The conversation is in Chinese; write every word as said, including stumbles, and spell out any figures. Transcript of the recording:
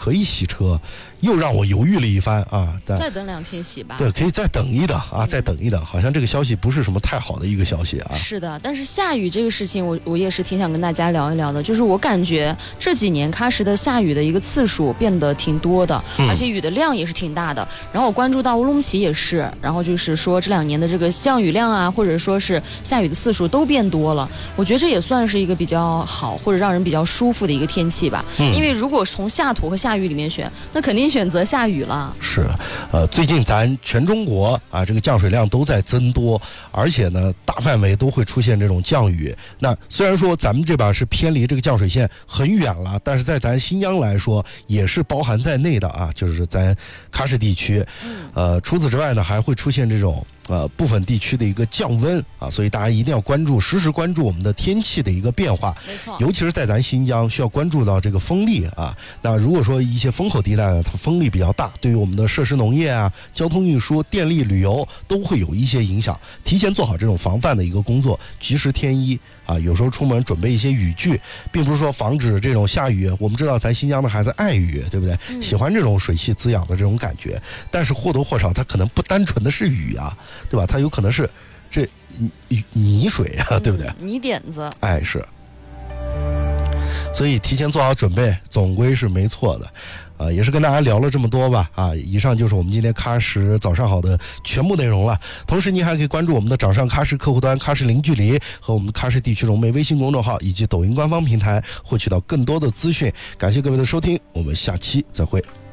可以洗车，又让我犹豫了一番啊。 再等两天洗吧。 对，可以再等一等啊，再等一等。好像这个消息不是什么太好的一个消息啊。 是的，但是下雨这个事情我，我我也是挺想跟大家聊一聊的。就是我感觉这几年喀什的下雨的一个次数变得挺多的， 嗯、 而且雨的量也是挺大的。然后我关注到乌鲁木齐也是，然后就是说这两年的这个降雨量啊，或者说是下雨的次数都变多了。我觉得这也算是一个比较好或者让人比较舒服的一个天气吧。嗯、因为如果从下土和下雨里面选，那肯定选择下雨了。 是，呃，最近咱全中国啊，这个降水量都在增多，而且呢，大范围都会出现这种降雨。那虽然说咱们这边是偏离这个降水线很远了，但是在咱新疆来说也是包含在内的啊，就是咱喀什地区。呃，除此之外呢，还会出现这种呃部分地区的一个降温啊，所以大家一定要关注，实时关注我们的天气的一个变化。 没错， 尤其是在咱新疆需要关注到这个风力啊。那如果说一些风口地带呢，它风力比较大，对于我们的设施农业啊、交通运输、电力、旅游都会有一些影响。提前做好这种防范的一个工作，及时添衣啊。有时候出门准备一些雨具，并不是说防止这种下雨。我们知道咱新疆的孩子爱雨，对不对？嗯、喜欢这种水汽滋养的这种感觉。但是或多或少，它可能不单纯的是雨啊，对吧？它有可能是这泥水啊，对不对？ 嗯、泥点子。 哎，是。所以提前做好准备，总归是没错的。呃，也是跟大家聊了这么多吧，啊，以上就是我们今天喀什早上好的全部内容了。同时您还可以关注我们的掌上喀什客户端喀什零距离和我们喀什地区融媒微信公众号以及抖音官方平台，获取到更多的资讯。感谢各位的收听，我们下期再会。